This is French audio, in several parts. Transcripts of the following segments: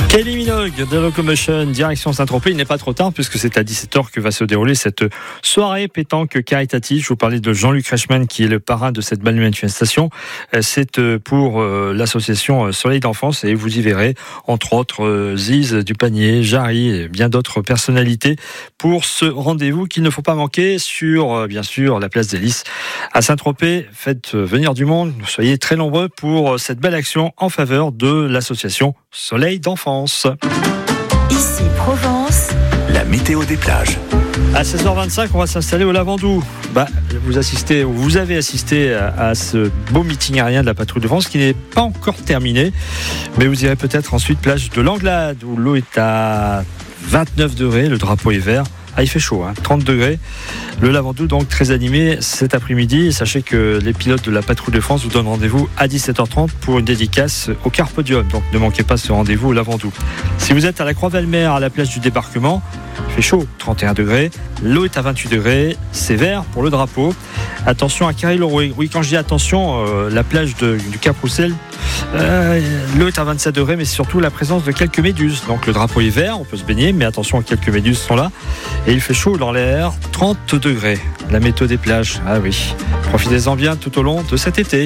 Kylie Minogue de Locomotion, direction Saint-Tropez. Il n'est pas trop tard puisque c'est à 17h que va se dérouler cette soirée pétanque caritative. Je vous parlais de Jean-Luc Reichmann qui est le parrain de cette belle manifestation. C'est pour l'association Soleil d'Enfance et vous y verrez entre autres Ziz du Panier, Jarry et bien d'autres personnalités pour ce rendez-vous qu'il ne faut pas manquer sur bien sûr la place des Lys à Saint-Tropez. Faites venir du monde, soyez très nombreux pour cette belle action en faveur de l'association Soleil d'Enfance. Ici Provence, la météo des plages. À 16h25, on va s'installer au Lavandou. Vous avez assisté à ce beau meeting aérien de la Patrouille de France qui n'est pas encore terminé. Mais vous irez peut-être ensuite plage de l'Anglade où l'eau est à 29 degrés, le drapeau est vert. Il fait chaud, 30 degrés. Le Lavandou, donc très animé cet après-midi. Et sachez que les pilotes de la Patrouille de France vous donnent rendez-vous à 17h30 pour une dédicace au Carpodium. Donc ne manquez pas ce rendez-vous au Lavandou. Si vous êtes à la Croix-Valmer, à la plage du Débarquement, il fait chaud, 31 degrés. L'eau est à 28 degrés. C'est vert pour le drapeau. Attention à Carry-Loroué. Oui, quand je dis attention, la plage du Cap-Roussel, l'eau est à 27 degrés, mais surtout la présence de quelques méduses. Donc le drapeau est vert, on peut se baigner, mais attention, quelques méduses sont là. Et il fait chaud dans l'air, 30 degrés. La météo des plages, ah oui. Profitez-en bien tout au long de cet été.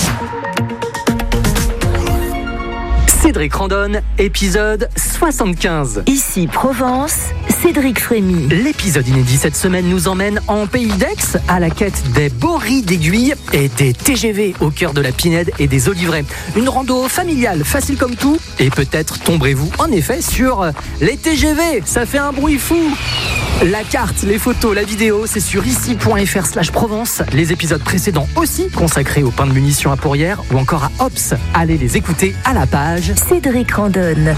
Cédric Randonne, épisode 75. ici Provence, Cédric Frémy. L'épisode inédit cette semaine nous emmène en pays d'Aix à la quête des boris d'aiguilles et des TGV au cœur de la Pinède et des Olivrets. Une rando familiale, facile comme tout, et peut-être tomberez-vous en effet sur les TGV. Ça fait un bruit fou. La carte, les photos, la vidéo, c'est sur ici.fr/Provence. Les épisodes précédents aussi consacrés au pain de munitions à Pourrières ou encore à Ops. Allez les écouter à la page Cédric Randonne.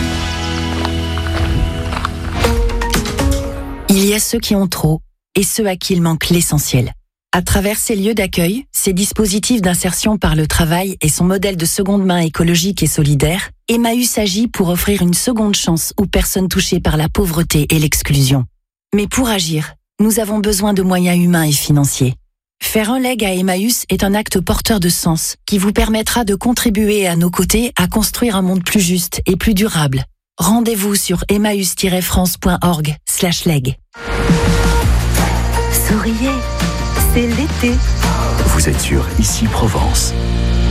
Il y a ceux qui ont trop et ceux à qui il manque l'essentiel. À travers ces lieux d'accueil, ces dispositifs d'insertion par le travail et son modèle de seconde main écologique et solidaire, Emmaüs agit pour offrir une seconde chance aux personnes touchées par la pauvreté et l'exclusion. Mais pour agir, nous avons besoin de moyens humains et financiers. Faire un leg à Emmaüs est un acte porteur de sens qui vous permettra de contribuer à nos côtés à construire un monde plus juste et plus durable. Rendez-vous sur emmaüs-france.org/leg. Souriez, c'est l'été. Vous êtes sur Ici Provence.